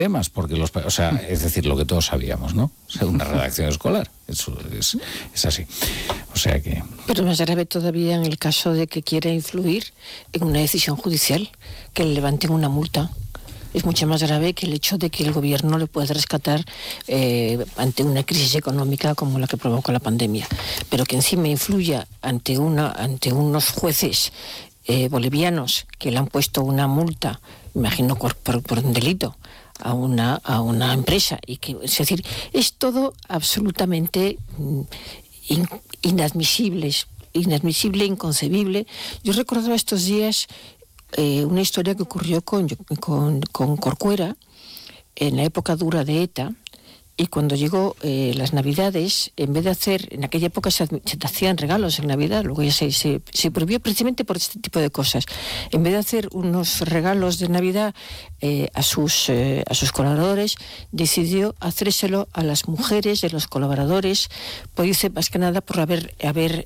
temas, porque es decir, lo que todos sabíamos, ¿no? O sea, una redacción escolar, eso es así. O sea que... Pero más grave todavía en el caso de que quiera influir en una decisión judicial, que le levanten una multa. Es mucho más grave que el hecho de que el gobierno le pueda rescatar ante una crisis económica como la que provocó la pandemia. Pero que encima influya ante unos jueces bolivianos que le han puesto una multa, imagino por un delito, a una empresa, y que, es decir, es todo absolutamente inadmisible, inconcebible. Yo recordaba estos días una historia que ocurrió con Corcuera en la época dura de ETA, y cuando llegó las Navidades, en vez de hacer, en aquella época se te hacían regalos en Navidad, luego ya se prohibió precisamente por este tipo de cosas. En vez de hacer unos regalos de Navidad a sus colaboradores, decidió hacérselo a las mujeres de los colaboradores, pues dice más que nada por haberle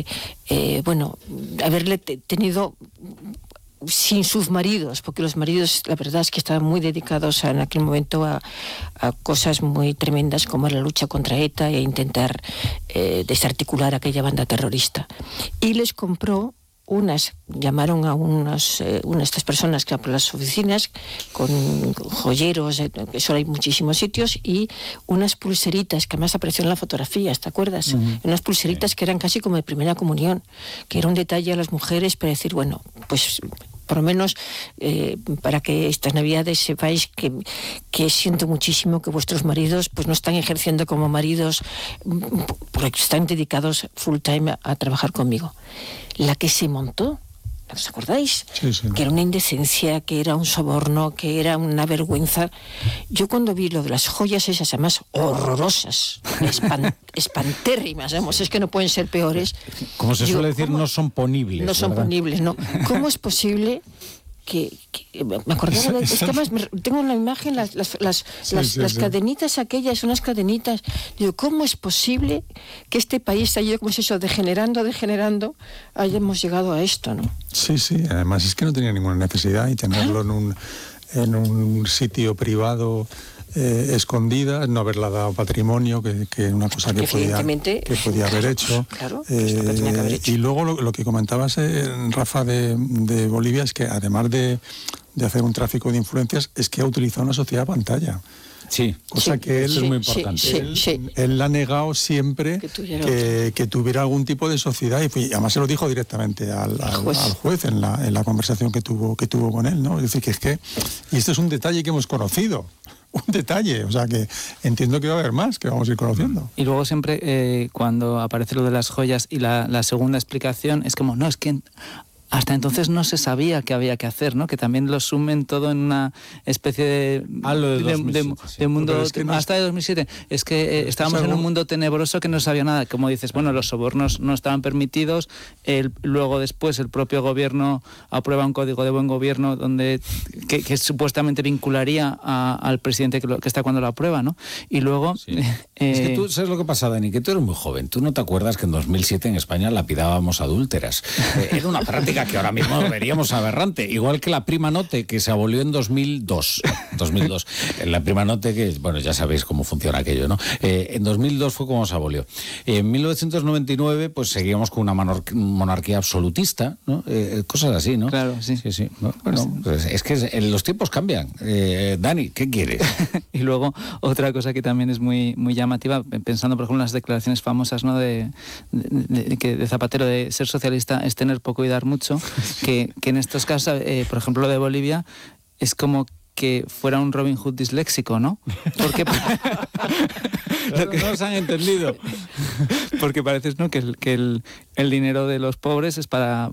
tenido sin sus maridos, porque los maridos, la verdad es que estaban muy dedicados en aquel momento a cosas muy tremendas como la lucha contra ETA e intentar desarticular aquella banda terrorista. Y les compró llamaron a unas de estas personas que van por las oficinas con joyeros, eso hay muchísimos sitios, y unas pulseritas que además aparecieron en la fotografía, ¿te acuerdas? Uh-huh. Unas pulseritas que eran casi como de primera comunión, que era un detalle a las mujeres para decir, bueno, pues por lo menos para que estas Navidades sepáis que siento muchísimo que vuestros maridos pues no están ejerciendo como maridos, porque están dedicados full time a trabajar conmigo. La que se montó, ¿os acordáis? Sí, sí. Que era una indecencia, que era un soborno, que era una vergüenza. Yo cuando vi lo de las joyas esas, además horrorosas, espantérrimas, vamos, es que no pueden ser peores. Como se suele decir, no son ponibles. No son ponibles, ¿no? ¿Cómo es posible que me acordaba es que además tengo en la imagen las cadenitas aquellas, unas cadenitas? Digo, ¿cómo es posible que este país haya ido, como es eso, degenerando, hayamos llegado a esto, ¿no? Sí, además es que no tenía ninguna necesidad, y tenerlo en un sitio privado escondida, no haberla dado patrimonio, que una cosa que podía haber hecho. Claro, tenía que haber hecho. Y luego lo que comentabas, Rafa, de Bolivia, es que además de hacer un tráfico de influencias, es que ha utilizado una sociedad pantalla. Sí, cosa que él, es muy importante. Él ha negado siempre que tuviera algún tipo de sociedad, y además se lo dijo directamente al juez en la conversación que tuvo con él, ¿no? Es decir, y esto es un detalle que hemos conocido. Un detalle, o sea que entiendo que va a haber más que vamos a ir conociendo. Y luego siempre cuando aparece lo de las joyas y la segunda explicación es como, no, es que hasta entonces no se sabía qué había que hacer, ¿no? Que también lo sumen todo en una especie de mundo, es que hasta de 2007. Es que estábamos en un mundo tenebroso que no sabía nada. Como dices, bueno, los sobornos no estaban permitidos. Luego después el propio gobierno aprueba un código de buen gobierno donde que supuestamente vincularía al presidente que está cuando lo aprueba, ¿no? Y luego... Sí. Es que tú sabes lo que pasa, Dani, que tú eres muy joven. Tú no te acuerdas que en 2007 en España lapidábamos adúlteras. Era una práctica que ahora mismo veríamos aberrante, igual que la prima note, que se abolió en 2002. La prima note, que, bueno, ya sabéis cómo funciona aquello, ¿no? En 2002 fue como se abolió. En 1999, pues seguíamos con una monarquía absolutista, ¿no? Cosas así, ¿no? Claro, sí. Sí. Bueno, pues es que los tiempos cambian. Dani, ¿qué quieres? Y luego, otra cosa que también es muy, muy llamativa, pensando, por ejemplo, en las declaraciones famosas, ¿no? de Zapatero, de ser socialista es tener poco y dar mucho, que en estos casos, por ejemplo, lo de Bolivia, es como que fuera un Robin Hood disléxico, ¿no? Porque no se han entendido. Porque parece, ¿no?, que el dinero de los pobres es para